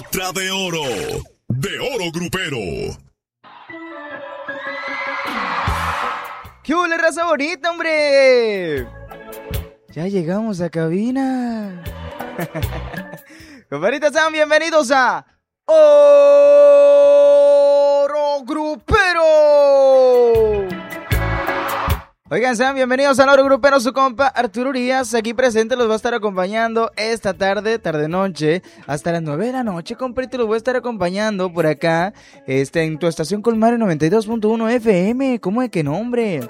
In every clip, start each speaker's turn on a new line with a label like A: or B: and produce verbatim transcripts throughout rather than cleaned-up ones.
A: Letra de oro. De oro grupero.
B: ¡Qué hola, raza bonita, hombre! Ya llegamos a cabina. Compadritas, sean bienvenidos a Oro Grupero. Oigan, sean bienvenidos al Oro Grupero, su compa Arturo Urias, aquí presente, los va a estar acompañando esta tarde, tarde-noche, hasta las nueve de la noche, compadrito, los voy a estar acompañando por acá, este, en tu estación Colmar noventa y dos punto uno F M, ¿cómo de qué nombre?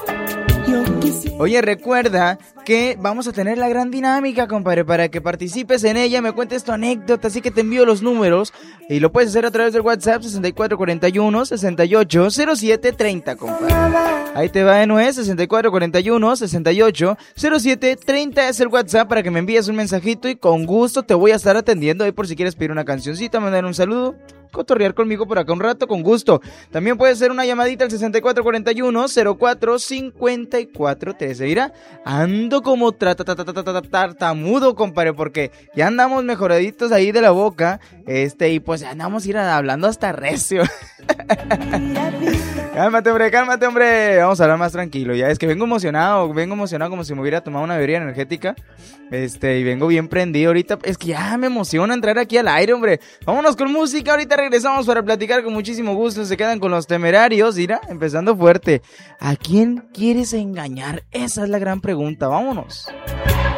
B: Oye, recuerda que vamos a tener la gran dinámica, compadre, para que participes en ella, me cuentes tu anécdota, así que te envío los números y lo puedes hacer a través del WhatsApp sesenta y cuatro cuarenta y uno, sesenta y ocho, cero siete treinta, compadre. Ahí te va de nuevo, sesenta y cuatro cuarenta y uno, sesenta y ocho, cero siete treinta es el WhatsApp para que me envíes un mensajito y con gusto te voy a estar atendiendo ahí por si quieres pedir una cancioncita, mandar un saludo, cotorrear conmigo por acá un rato, con gusto. También puede ser una llamadita al sesenta y cuatro cuarenta y uno, cero cuatro cincuenta y cuatro. Te seguirá. Ando como tartamudo, compadre, porque ya andamos mejoraditos ahí de la boca. Este, y pues andamos ir hablando hasta recio. Cálmate, hombre, cálmate, hombre. Vamos a hablar más tranquilo. Ya es que vengo emocionado, vengo emocionado como si me hubiera tomado una bebida energética. Este, y vengo bien prendido ahorita. Es que ya me emociona entrar aquí al aire, hombre. Vámonos con música. Ahorita regresamos para platicar con muchísimo gusto. Se quedan con los Temerarios. Mira, empezando fuerte. ¿A quién quieres engañar? Esa es la gran pregunta. Vámonos.